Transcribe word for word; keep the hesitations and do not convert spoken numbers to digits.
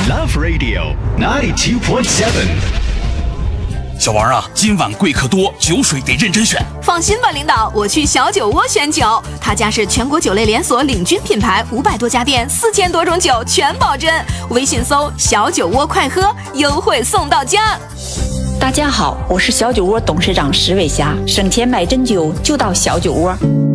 Love Radio ninety-two point seven。 小王啊，今晚贵客多，酒水得认真选。 放心吧，领导，我去小酒窝选酒，他家是全国酒类连锁领军品牌，五百多家店，四千多种酒全保真。微信搜小酒窝快喝，优惠送到家。 大家好，我是小酒窝董事长石伟霞，省钱买真酒就到小酒窝。